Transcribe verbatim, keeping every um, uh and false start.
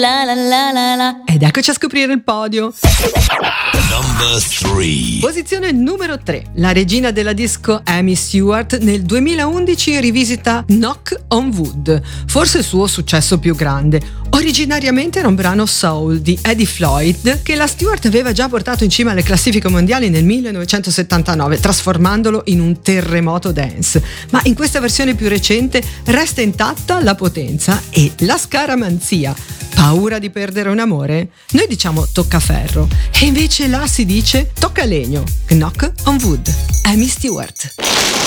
La la la la la. Ed eccoci a scoprire il podio. Number three. Posizione numero tre. La regina della disco Amy Stewart nel duemilaundici rivisita Knock on Wood, forse il suo successo più grande. Originariamente era un brano soul di Eddie Floyd che la Stewart aveva già portato in cima alle classifiche mondiali nel millenovecentosettantanove, trasformandolo in un terremoto dance. Ma in questa versione più recente resta intatta la potenza e la scaramanzia. Paura di perdere un amore? Noi diciamo toccaferro e invece là si dice tocca legno. Knock on Wood. Amy Stewart.